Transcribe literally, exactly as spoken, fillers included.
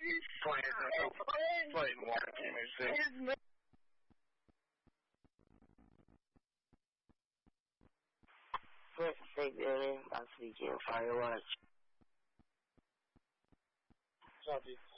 Playing, playing more music. Flint State Building, about to begin Firewatch. Copy.